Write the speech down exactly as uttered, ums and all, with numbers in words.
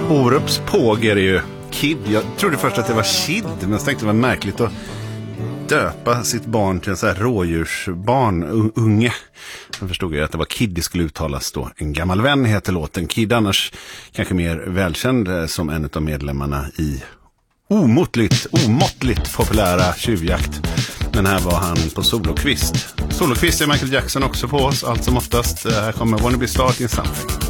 Orups påg är det ju. Kid. Jag trodde först att det var Kid, men jag tänkte det var märkligt att döpa sitt barn till en så här rådjursbarn, unge. Sen förstod jag att det var Kid det skulle uttalas då. En gammal vän heter låten. Kid, annars kanske mer välkänd som en av medlemmarna i omåttligt, omåttligt populära Tjuvjakt. Men här var han på solokvist. Solokvist är Michael Jackson också på oss, allt som oftast. Här kommer Wanna Be Starting Something.